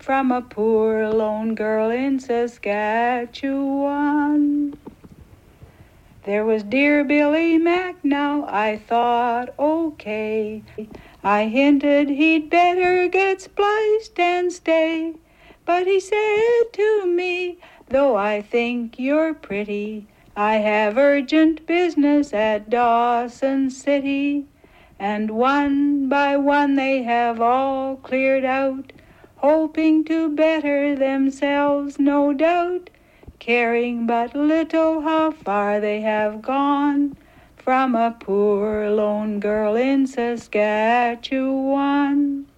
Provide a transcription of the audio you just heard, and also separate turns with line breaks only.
from a poor lone girl in Saskatchewan. There was dear Billy Mack, now I thought, okay. I hinted he'd better get spliced and stay. But he said to me, though I think you're pretty, I have urgent business at Dawson City. And one by one they have all cleared out, hoping to better themselves, no doubt, caring but little how far they have gone from a poor lone girl in Saskatchewan.